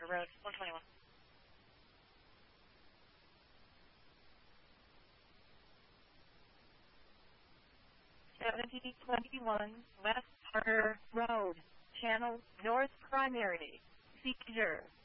Road, 121. 7021 West Parker Road, Channel North Primary, Seizure.